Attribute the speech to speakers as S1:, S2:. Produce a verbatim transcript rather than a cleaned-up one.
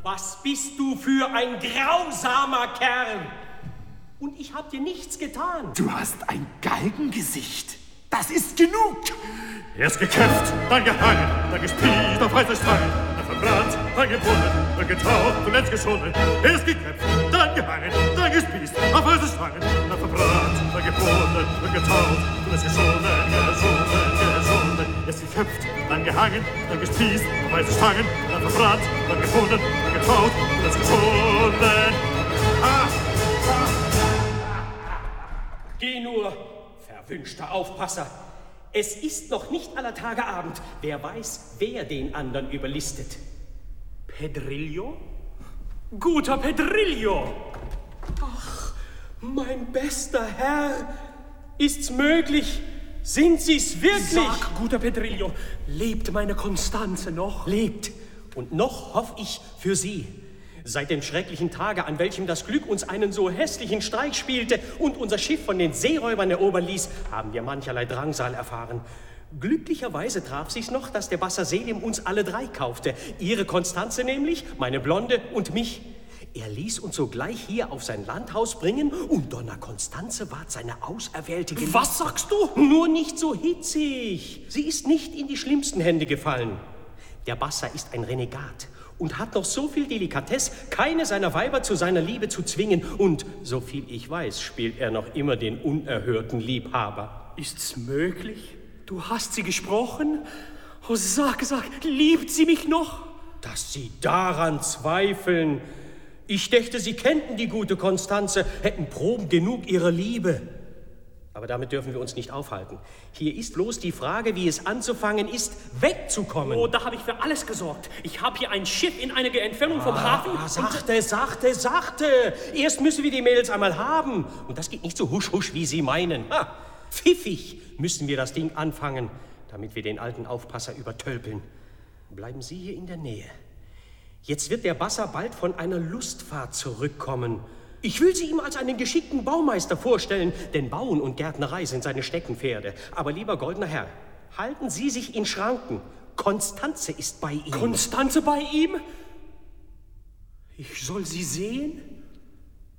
S1: Was bist du für ein grausamer Kerl? Und ich hab dir nichts getan.
S2: Du hast ein Galgengesicht. Das ist genug.
S3: Erst geköpft, dann gehangen, dann gespießt auf heißer Stange, dann verbrannt, dann gebrannt, dann getaucht und jetzt geschonnen. Erst geköpft, dann gehangen, dann gespießt auf heißer Stange, dann verbrannt, dann gebrannt, dann getaucht und jetzt geschonnen, geschonnen, geschonnen. Erst geköpft, dann gehangen, dann gespießt auf heißer Stange, dann verbrannt, dann gebrannt, dann getaucht und jetzt geschonnen. Ah!
S1: Geh nur, verwünschter Aufpasser. Es ist noch nicht aller Tage Abend. Wer weiß, wer den anderen überlistet. Pedrillo? Guter Pedrillo! Ach, mein bester Herr, ist's möglich? Sind Sie's wirklich?
S4: Sag, guter Pedrillo, lebt meine Constanze noch?
S1: Lebt. Und noch hoff ich für sie. Seit dem schrecklichen Tage, an welchem das Glück uns einen so hässlichen Streich spielte und unser Schiff von den Seeräubern erobern ließ, haben wir mancherlei Drangsal erfahren. Glücklicherweise traf sich's noch, dass der Bassa Selim uns alle drei kaufte. Ihre Constanze nämlich, meine Blonde und mich. Er ließ uns sogleich hier auf sein Landhaus bringen und Donna Constanze ward seine auserwählte Geliebte.
S4: Was sagst du?
S1: Nur nicht so hitzig. Sie ist nicht in die schlimmsten Hände gefallen. Der Bassa ist ein Renegat und hat noch so viel Delikatesse, keine seiner Weiber zu seiner Liebe zu zwingen. Und, so viel ich weiß, spielt er noch immer den unerhörten Liebhaber.
S4: Ist's möglich? Du hast sie gesprochen? Oh, sag, sag, liebt sie mich noch?
S1: Dass Sie daran zweifeln. Ich dächte, Sie kennten die gute Constanze, hätten Proben genug ihrer Liebe. Aber damit dürfen wir uns nicht aufhalten. Hier ist bloß die Frage, wie es anzufangen ist, wegzukommen.
S4: Oh, da habe ich für alles gesorgt. Ich habe hier ein Schiff in einiger Entfernung vom
S1: ah,
S4: Hafen.
S1: Ah, sachte, sachte, sachte. Erst müssen wir die Mädels einmal haben. Und das geht nicht so husch, husch, wie Sie meinen. Ha, pfiffig müssen wir das Ding anfangen, damit wir den alten Aufpasser übertölpeln. Bleiben Sie hier in der Nähe. Jetzt wird der Bassa bald von einer Lustfahrt zurückkommen. Ich will Sie ihm als einen geschickten Baumeister vorstellen, denn Bauen und Gärtnerei sind seine Steckenpferde. Aber lieber goldener Herr, halten Sie sich in Schranken. Constanze ist bei ihm.
S4: Constanze bei ihm? Ich soll sie sehen?